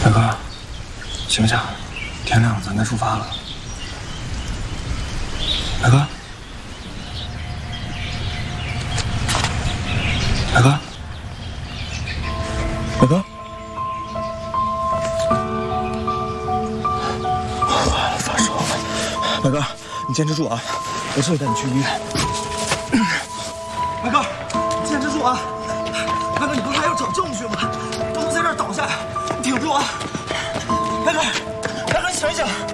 大哥，醒醒，天亮了，咱该出发了。大哥，大哥，大哥，发烧了，大哥，你坚持住啊，我这就带你去医院。大哥，你坚持住啊！大哥，你不是还要找证据吗？不能在这儿倒下，你挺住啊！大哥，大哥，你醒一醒！